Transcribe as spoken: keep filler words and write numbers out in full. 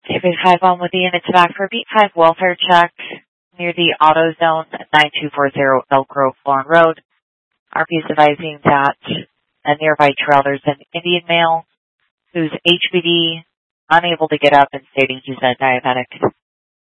K B five on with the units back for beat five welfare check near the auto zone nine two four zero Elk Grove, Florin Road. R P is advising that a nearby trailer is an Indian male who's H B D, unable to get up, and stating he's a diabetic.